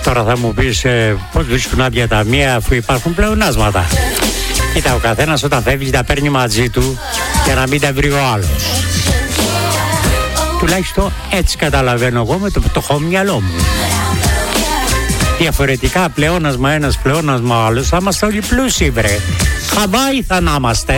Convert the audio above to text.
Τώρα θα μου πεις πώς βρίσκουν άδεια ταμεία αφού υπάρχουν πλεονάσματα. Κοίτα, ο καθένας όταν φεύγει τα παίρνει μαζί του για να μην τα βρει ο άλλος. Τουλάχιστον έτσι καταλαβαίνω εγώ με το πτωχό μυαλό μου. Διαφορετικά πλεόνασμα ένας, πλεόνασμα άλλος, θα είμαστε όλοι πλούσιοι βρε. Χαβάη θα να είμαστε.